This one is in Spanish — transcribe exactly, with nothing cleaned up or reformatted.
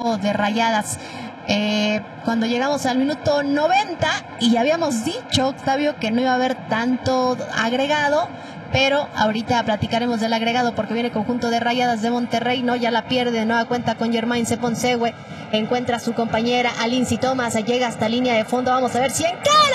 de Rayadas. Eh, cuando llegamos al minuto noventa y ya habíamos dicho, Octavio, que no iba a haber tanto agregado, pero ahorita platicaremos del agregado porque viene el conjunto de Rayadas de Monterrey, ¿no? Ya la pierde de nueva cuenta con Germain Seponsegüe, encuentra a su compañera Alincy Thomas, llega hasta línea de fondo, vamos a ver si encara